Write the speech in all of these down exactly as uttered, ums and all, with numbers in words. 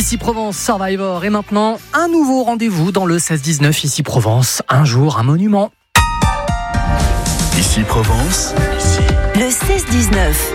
Ici Provence Survivor. Et maintenant, un nouveau rendez-vous dans le seize dix-neuf. Ici Provence, un jour, un monument. Ici Provence, le seize dix-neuf.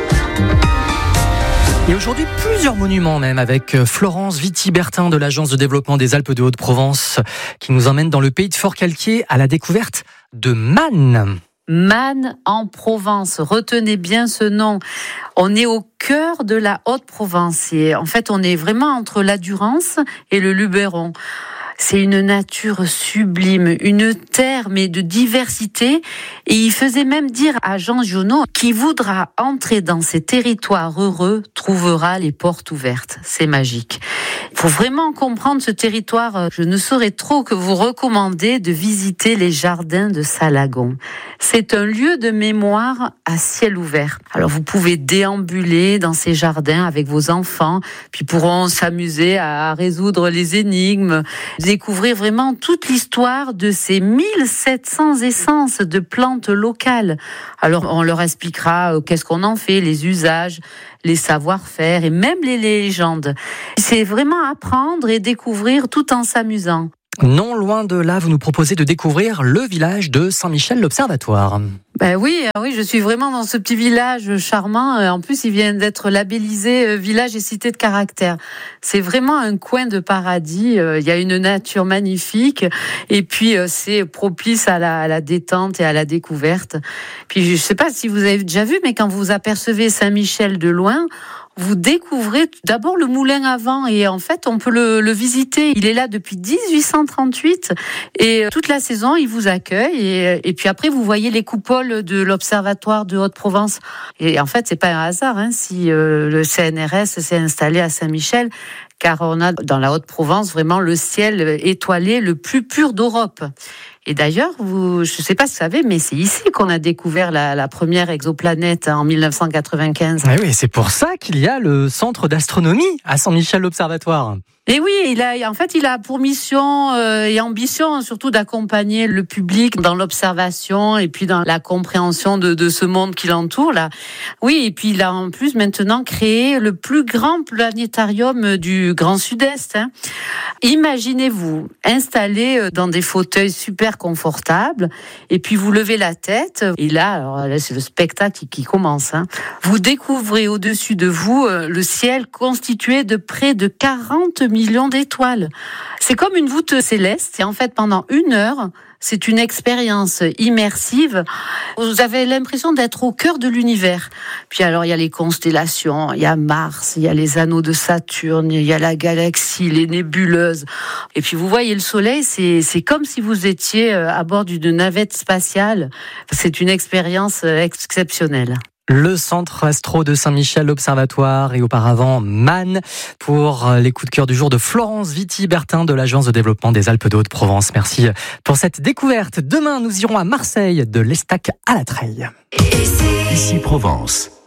Et aujourd'hui, plusieurs monuments même, avec Florence Vitti-Bertin de l'Agence de développement des Alpes de Haute-Provence, qui nous emmène dans le pays de Forcalquier à la découverte de Man. Man en Provence, retenez bien ce nom. On est au cœur de la Haute-Provence et en fait on est vraiment entre la Durance et le Luberon. C'est une nature sublime, une terre mais de diversité. Et il faisait même dire à Jean Giono, qui voudra entrer dans ces territoires heureux trouvera les portes ouvertes. C'est magique. Il faut vraiment comprendre ce territoire. Je ne saurais trop que vous recommander de visiter les jardins de Salagon. C'est un lieu de mémoire à ciel ouvert. Alors vous pouvez déambuler dans ces jardins avec vos enfants, puis pourront s'amuser à résoudre les énigmes, découvrir vraiment toute l'histoire de ces mille sept cents essences de plantes locales. Alors on leur expliquera qu'est-ce qu'on en fait, les usages, les savoir-faire et même les légendes. C'est vraiment apprendre et découvrir tout en s'amusant. Non loin de là, vous nous proposez de découvrir le village de Saint-Michel-l'Observatoire. Ben oui, oui, je suis vraiment dans ce petit village charmant. En plus, il vient d'être labellisé village et cité de caractère. C'est vraiment un coin de paradis. Il y a une nature magnifique et puis c'est propice à la, à la détente et à la découverte. Puis je ne sais pas si vous avez déjà vu, mais quand vous apercevez Saint-Michel de loin, vous découvrez d'abord le moulin à vent et en fait on peut le, le visiter. Il est là depuis dix-huit cent trente-huit et toute la saison il vous accueille et, et puis après vous voyez les coupoles de l'Observatoire de Haute-Provence et en fait c'est pas un hasard hein, si euh, le C N R S s'est installé à Saint-Michel, car on a dans la Haute-Provence vraiment le ciel étoilé le plus pur d'Europe. Et d'ailleurs, vous, je ne sais pas si vous savez, mais c'est ici qu'on a découvert la, la première exoplanète en dix-neuf cent quatre-vingt-quinze. Ah oui, c'est pour ça qu'il y a le centre d'astronomie à Saint-Michel-l'Observatoire. Et oui, il a, en fait, il a pour mission euh, et ambition surtout d'accompagner le public dans l'observation et puis dans la compréhension de, de ce monde qui l'entoure là. Oui, et puis il a en plus maintenant créé le plus grand planétarium du Grand Sud-Est. Hein. Imaginez-vous installé dans des fauteuils super confortables et puis vous levez la tête et là, alors là c'est le spectacle qui, qui commence. Hein. Vous découvrez au-dessus de vous euh, le ciel constitué de près de quarante millions d'étoiles. C'est comme une voûte céleste et en fait pendant une heure, c'est une expérience immersive. Vous avez l'impression d'être au cœur de l'univers. Puis alors il y a les constellations, il y a Mars, il y a les anneaux de Saturne, il y a la galaxie, les nébuleuses. Et puis vous voyez le soleil, c'est, c'est comme si vous étiez à bord d'une navette spatiale. C'est une expérience exceptionnelle. Le centre astro de Saint-Michel-l'Observatoire et auparavant Man pour les coups de cœur du jour de Florence Vitti-Bertin de l'Agence de développement des Alpes de Haute-Provence. Merci pour cette découverte. Demain, nous irons à Marseille, de l'Estac à la Treille. Ici Provence.